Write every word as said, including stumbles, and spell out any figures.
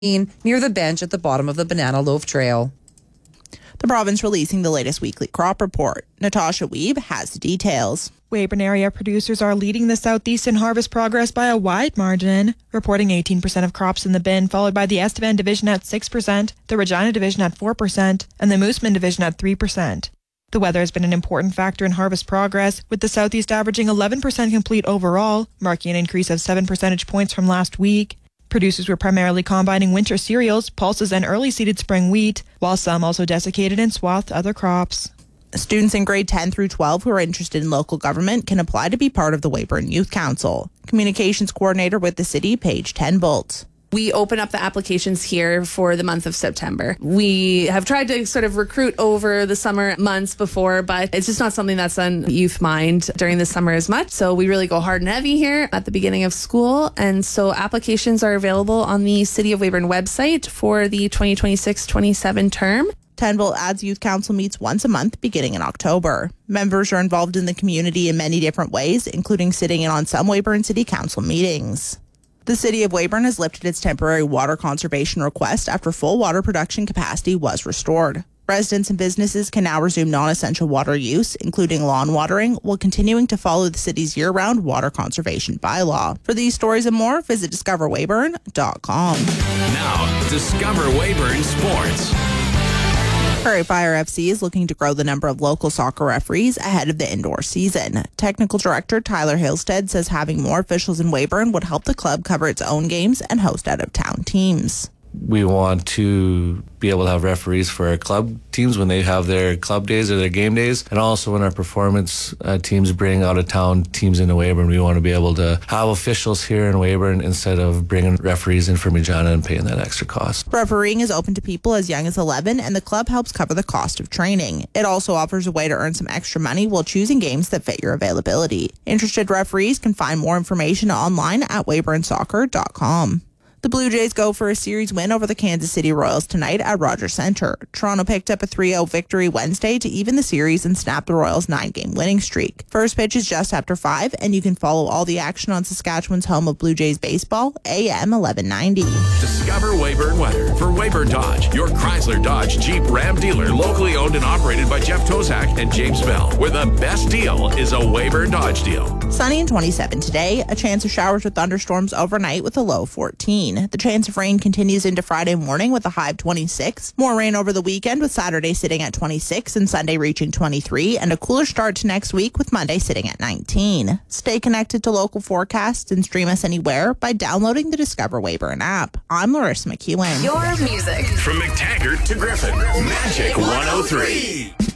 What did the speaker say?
near the bench at the bottom of the Banana Loaf Trail. The province releasing the latest weekly crop report. Natasha Weeb has the details. Weyburn area producers are leading the southeast in harvest progress by a wide margin, reporting eighteen percent of crops in the bin, followed by the Estevan division at six percent, the Regina division at four percent, and the Moosomin division at three percent. The weather has been an important factor in harvest progress, with the southeast averaging eleven percent complete overall, marking an increase of seven percentage points from last week. Producers were primarily combining winter cereals, pulses, and early-seeded spring wheat, while some also desiccated and swathed other crops. Students in grade ten through twelve who are interested in local government can apply to be part of the Weyburn Youth Council. Communications Coordinator with the city, Paige ten Bolt. We open up the applications here for the month of September. We have tried to sort of recruit over the summer months before, but it's just not something that's on youth mind during the summer as much. So we really go hard and heavy here at the beginning of school. And so applications are available on the City of Weyburn website for the twenty twenty-six twenty-seven term. ten Bolt adds Youth Council meets once a month beginning in October. Members are involved in the community in many different ways, including sitting in on some Weyburn City Council meetings. The City of Weyburn has lifted its temporary water conservation request after full water production capacity was restored. Residents and businesses can now resume non-essential water use, including lawn watering, while continuing to follow the city's year-round water conservation bylaw. For these stories and more, visit discover weyburn dot com. Now, Discover Weyburn Sports. Prairie Fire F C is looking to grow the number of local soccer referees ahead of the indoor season. Technical Director Tyler Halstead says having more officials in Weyburn would help the club cover its own games and host out-of-town teams. We want to be able to have referees for our club teams when they have their club days or their game days, and also when our performance uh, teams bring out-of-town teams into Weyburn. We want to be able to have officials here in Weyburn instead of bringing referees in from Regina and paying that extra cost. Refereeing is open to people as young as eleven, and the club helps cover the cost of training. It also offers a way to earn some extra money while choosing games that fit your availability. Interested referees can find more information online at weyburn soccer dot com. The Blue Jays go for a series win over the Kansas City Royals tonight at Rogers Centre. Toronto picked up a three oh victory Wednesday to even the series and snap the Royals' nine-game winning streak. First pitch is just after five, and you can follow all the action on Saskatchewan's home of Blue Jays baseball, A M eleven ninety. Discover Weyburn weather for Weyburn Dodge, your Chrysler Dodge Jeep Ram dealer, locally owned and operated by Jeff Tozak and James Bell, where the best deal is a Weyburn Dodge deal. Sunny and twenty-seven today, a chance of showers with thunderstorms overnight with a low fourteen. The chance of rain continues into Friday morning with a high of twenty-six. More rain over the weekend with Saturday sitting at twenty-six and Sunday reaching twenty-three, and a cooler start to next week with Monday sitting at nineteen. Stay connected to local forecasts and stream us anywhere by downloading the Discover Weyburn app. I'm Larissa McEwen. Your music. From McTaggart to Griffin, Magic one oh three.